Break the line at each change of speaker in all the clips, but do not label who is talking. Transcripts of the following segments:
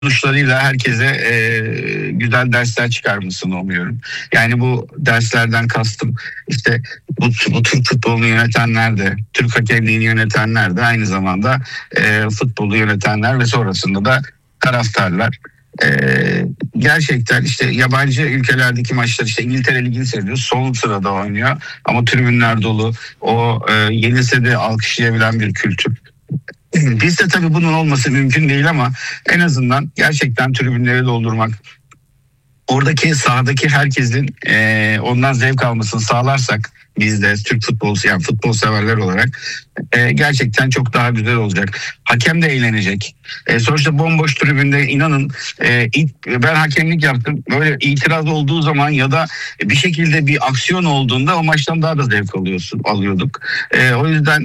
sonuçlarıyla herkese güzel dersler çıkarmasını umuyorum. Yani bu derslerden kastım işte bu Türk futbolunu yönetenler de, Türk hakemliğini yönetenler de aynı zamanda futbolu yönetenler ve sonrasında da taraftarlar. Gerçekten işte yabancı ülkelerdeki maçlar, işte İngiltere Ligi'ni seyrediyoruz, son sırada oynuyor ama tribünler dolu, o yenilse de alkışlayabilen bir kültür. Bizde tabii bunun olması mümkün değil ama en azından gerçekten tribünleri doldurmak, oradaki sahadaki herkesin ondan zevk almasını sağlarsak, biz de Türk futbolu, yani futbol severler olarak gerçekten çok daha güzel olacak. Hakem de eğlenecek. Sonuçta bomboş tribünde, inanın, ben hakemlik yaptım. Böyle itiraz olduğu zaman ya da bir şekilde bir aksiyon olduğunda o maçtan daha da zevk alıyorduk. O yüzden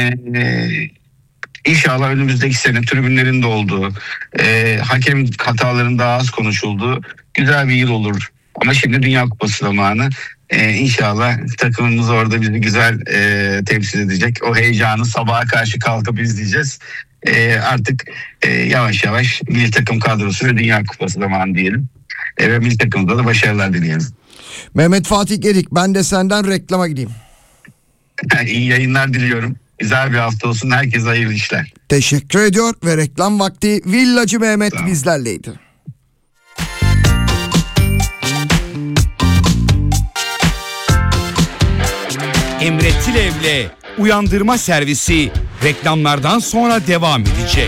İnşallah önümüzdeki sene tribünlerin de olduğu, hakem hatalarının daha az konuşulduğu güzel bir yıl olur. Ama şimdi Dünya Kupası zamanı. İnşallah takımımız orada bizi güzel temsil edecek. O heyecanı sabaha karşı kalkıp izleyeceğiz. Artık yavaş yavaş milli takım kadrosu ve Dünya Kupası zamanı diyelim. Ve milli takımda da başarılar dileyelim.
Mehmet Fatih Gedik, ben de senden reklama gideyim.
İyi yayınlar diliyorum. Güzel bir hafta olsun. Herkese hayırlı işler.
Teşekkür ediyor ve reklam vakti. Villacı Mehmet bizlerleydi.
Emre Tilev'le Uyandırma Servisi reklamlardan sonra devam edecek.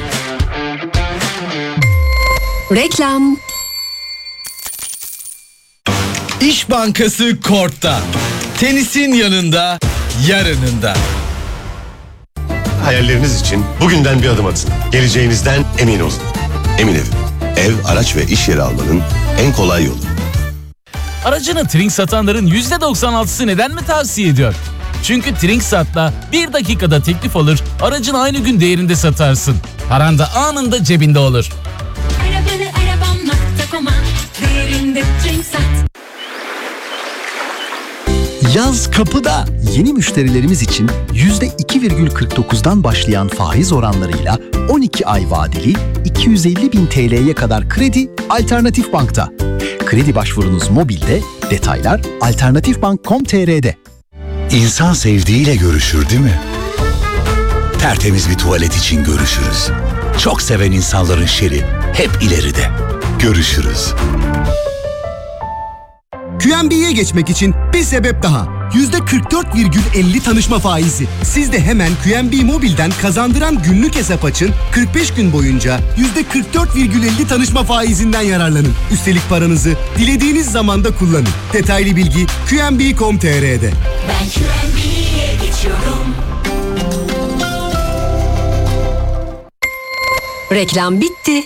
Reklam.
İş Bankası Kort'ta. Tenisin yanında, yarınında.
Hayalleriniz için bugünden bir adım atın. Geleceğinizden emin olun. Emin Ev, araç ve iş yeri almanın en kolay yolu.
Aracını Trink satanların %96'sı neden mi tavsiye ediyor? Çünkü Trinksat'la 1 dakikada teklif alır, aracını aynı gün değerinde satarsın. Paran da anında cebinde olur.
Arabanı arabam.com'a, değerinde Trinksat.
Yaz kapıda. Yeni müşterilerimiz için %2,49'dan başlayan faiz oranlarıyla 12 ay vadeli 250.000 TL'ye kadar kredi Alternatif Bank'ta. Kredi başvurunuz mobilde, detaylar alternatifbank.com.tr'de.
İnsan sevdiğiyle görüşür değil mi? Tertemiz bir tuvalet için görüşürüz. Çok seven insanların şeri hep ileride. Görüşürüz.
QNB'ye geçmek için bir sebep daha. %44,50 tanışma faizi. Siz de hemen QNB Mobil'den kazandıran günlük hesap açın. 45 gün boyunca %44,50 tanışma faizinden yararlanın. Üstelik paranızı dilediğiniz zamanda kullanın. Detaylı bilgi QNB.com.tr'de.
Ben QNB'ye geçiyorum.
Reklam bitti.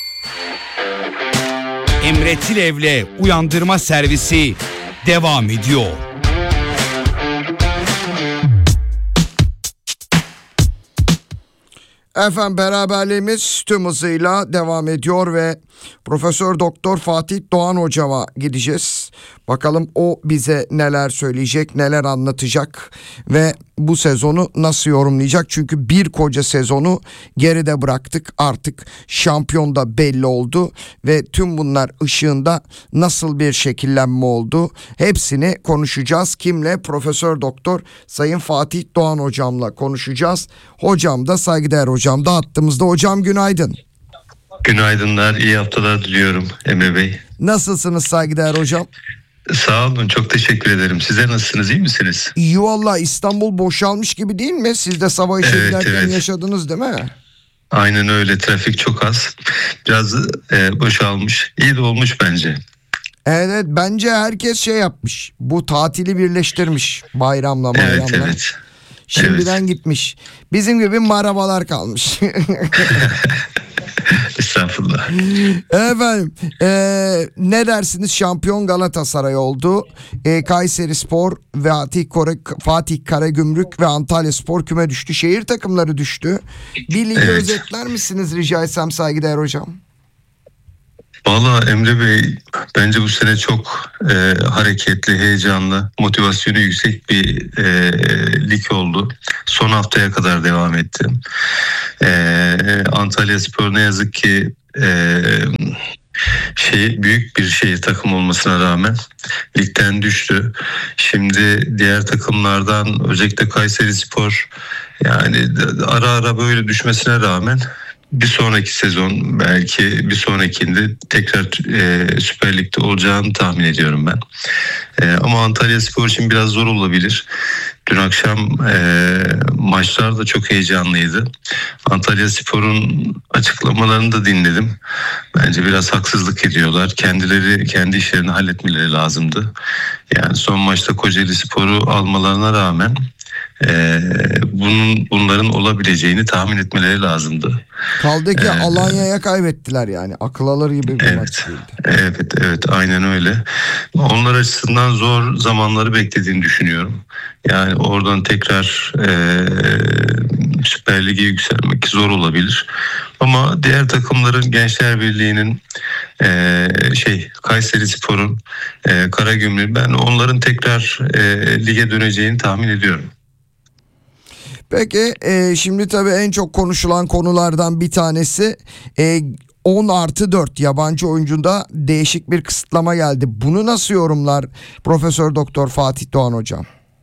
Emre Tilev'le Uyandırma Servisi devam ediyor.
Efendim, beraberliğimiz tüm hızıyla devam ediyor ve Profesör Doktor Fatih Doğan hocama gideceğiz. Bakalım o bize neler söyleyecek, neler anlatacak ve bu sezonu nasıl yorumlayacak? Çünkü bir koca sezonu geride bıraktık. Artık şampiyon da belli oldu ve tüm bunlar ışığında nasıl bir şekillenme oldu? Hepsini konuşacağız. Kimle? Profesör Doktor Sayın Fatih Doğan hocamla konuşacağız. Hocam da, saygıdeğer hocam da hattımızda. Hocam günaydın.
Günaydınlar, iyi haftalar diliyorum Emre Bey.
Nasılsınız saygıdeğer hocam?
Sağ olun, çok teşekkür ederim. Sizler nasılsınız, iyi misiniz?
İyi valla, İstanbul boşalmış gibi değil mi? Siz de sabah işe giderken yaşadınız değil mi?
Aynen öyle, trafik çok az. Biraz boşalmış. İyi de olmuş bence.
Evet, bence herkes şey yapmış. Bu tatili birleştirmiş bayramla.
Evet.
Şimdiden gitmiş. Bizim gibi marabalar kalmış.
Estağfurullah.
Efendim, ne dersiniz? Şampiyon Galatasaray oldu. Kayserispor ve Fatih Karagümrük ve Antalyaspor küme düştü. Şehir takımları düştü. Bir ligi özetler misiniz rica etsem saygıdeğer hocam?
Valla Emre Bey, bence bu sene çok hareketli, heyecanlı, motivasyonu yüksek bir lig oldu. Son haftaya kadar devam etti. Antalyaspor ne yazık ki büyük bir takım olmasına rağmen ligden düştü. Şimdi diğer takımlardan özellikle Kayserispor yani ara ara böyle düşmesine rağmen bir sonraki sezon belki bir sonrakinde tekrar Süper Lig'de olacağını tahmin ediyorum ben. Ama Antalyaspor için biraz zor olabilir. Dün akşam maçlar da çok heyecanlıydı. Antalyaspor'un açıklamalarını da dinledim. Bence biraz haksızlık ediyorlar. Kendileri kendi işlerini halletmeleri lazımdı. Yani son maçta Kocaelispor'u almalarına rağmen bunların olabileceğini tahmin etmeleri lazımdı.
Kaldı ki Alanya'ya kaybettiler yani. Akıl alır gibi bir maç değildi.
Evet aynen öyle. Onlar açısından zor zamanları beklediğini düşünüyorum. Yani oradan tekrar Süper Lig'e yükselmek zor olabilir. Ama diğer takımların Gençler Birliği'nin Kayserispor'un Karagümrük ben onların tekrar lige döneceğini tahmin ediyorum.
Peki şimdi tabii en çok konuşulan konulardan bir tanesi 10+4 yabancı oyuncunda değişik bir kısıtlama geldi. Bunu nasıl yorumlar Profesör Doktor Fatih Doğan Hocam?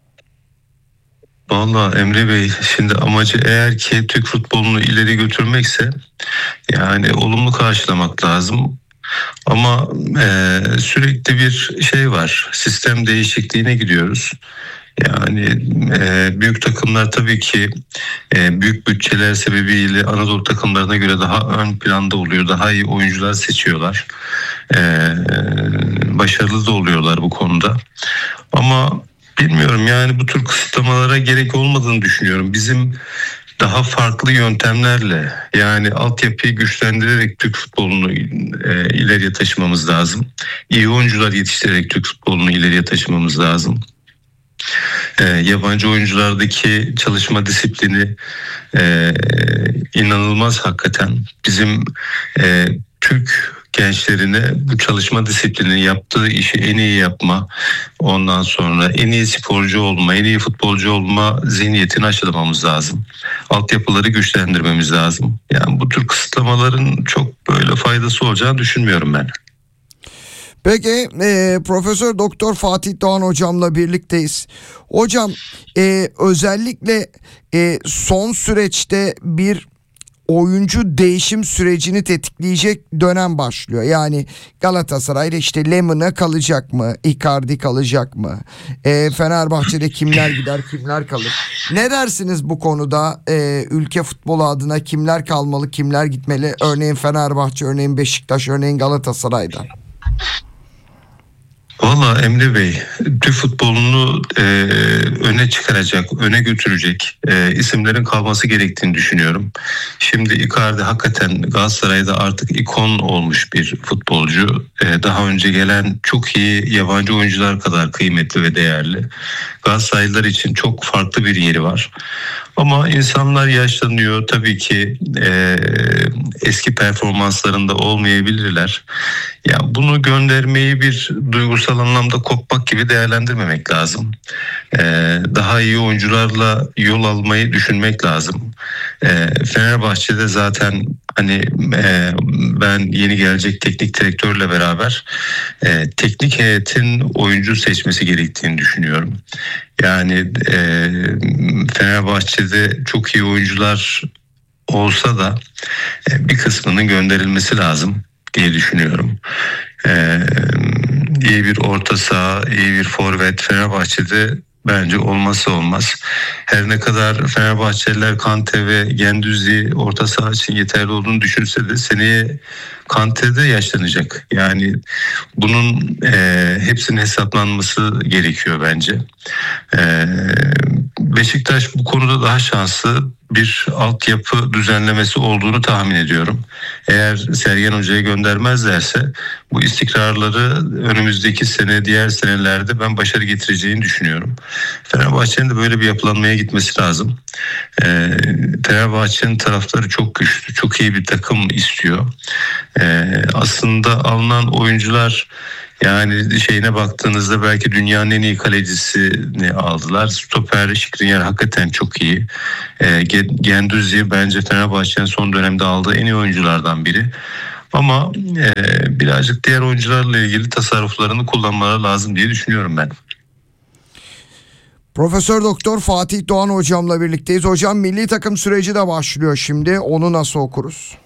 Vallahi Emre Bey, şimdi amacı eğer ki Türk futbolunu ileri götürmekse yani olumlu karşılamak lazım. Ama sürekli bir var. Sistem değişikliğine gidiyoruz. Yani büyük takımlar tabii ki büyük bütçeler sebebiyle Anadolu takımlarına göre daha ön planda oluyor. Daha iyi oyuncular seçiyorlar. Başarılı da oluyorlar bu konuda. Ama bilmiyorum yani bu tür kısıtlamalara gerek olmadığını düşünüyorum. Bizim daha farklı yöntemlerle yani altyapıyı güçlendirerek Türk futbolunu ileriye taşımamız lazım. İyi oyuncular yetiştirerek Türk futbolunu ileriye taşımamız lazım. Yabancı oyunculardaki çalışma disiplini inanılmaz hakikaten. Bizim Türk gençlerine bu çalışma disiplini, yaptığı işi en iyi yapma, ondan sonra en iyi sporcu olma, en iyi futbolcu olma zihniyetini aşılamamız lazım. Altyapıları güçlendirmemiz lazım. Yani bu tür kısıtlamaların çok böyle faydası olacağını düşünmüyorum ben.
Peki Profesör Doktor Fatih Doğan hocamla birlikteyiz. Hocam özellikle son süreçte bir oyuncu değişim sürecini tetikleyecek dönem başlıyor. Yani Galatasaray'da işte Lemina kalacak mı? Icardi kalacak mı? Fenerbahçe'de kimler gider, kimler kalır? Ne dersiniz bu konuda? Ülke futbolu adına kimler kalmalı, kimler gitmeli? Örneğin Fenerbahçe, örneğin Beşiktaş, örneğin Galatasaray'da.
Valla Emre Bey, Türk futbolunu öne çıkaracak, öne götürecek isimlerin kalması gerektiğini düşünüyorum. Şimdi Icardi hakikaten Galatasaray'da artık ikon olmuş bir futbolcu. Daha önce gelen çok iyi yabancı oyuncular kadar kıymetli ve değerli. Galatasaraylılar için çok farklı bir yeri var. Ama insanlar yaşlanıyor. Tabii ki eski performanslarında olmayabilirler. Ya bunu göndermeyi bir duygusal anlamda kopmak gibi değerlendirmemek lazım. Daha iyi oyuncularla yol almayı düşünmek lazım. Fenerbahçe'de zaten ben yeni gelecek teknik direktörle beraber teknik heyetin oyuncu seçmesi gerektiğini düşünüyorum. Yani Fenerbahçe'de çok iyi oyuncular olsa da bir kısmının gönderilmesi lazım diye düşünüyorum. İyi bir orta saha, iyi bir forvet Fenerbahçe'de bence olmazsa olmaz. Her ne kadar Fenerbahçeliler Kante ve Güendouzi orta saha için yeterli olduğunu düşünse de seneye Kante de yaşlanacak. Yani bunun hepsinin hesaplanması gerekiyor bence. Beşiktaş bu konuda daha şanslı, bir altyapı düzenlemesi olduğunu tahmin ediyorum. Eğer Sergen Hoca'yı göndermezlerse bu istikrarları önümüzdeki sene, diğer senelerde ben başarı getireceğini düşünüyorum. Fenerbahçe'nin de böyle bir yapılanmaya gitmesi lazım. Fenerbahçe'nin taraftarı çok güçlü, çok iyi bir takım istiyor. Aslında alınan oyuncular, yani şeyine baktığınızda belki dünyanın en iyi kalecisini aldılar. Stoper Skriniar hakikaten çok iyi. Güendouzi bence Fenerbahçe'nin son dönemde aldığı en iyi oyunculardan biri. Ama birazcık diğer oyuncularla ilgili tasarruflarını kullanmaları lazım diye düşünüyorum ben.
Profesör Doktor Fatih Doğan hocamla birlikteyiz. Hocam milli takım süreci de başlıyor şimdi. Onu nasıl okuruz?